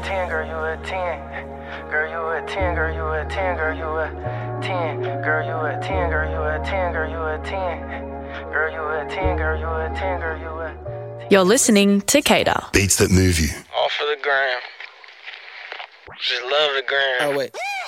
10, girl, you a 10. Girl, you a 10, girl, you a 10, girl, you a 10. Girl, you a 10, girl, you a 10, girl, you a 10. Girl, you a 10, girl, you a 10, girl, you a 10. You're listening to Cater. Beats that move you. All for the gram. Just love the gram. Oh, wait.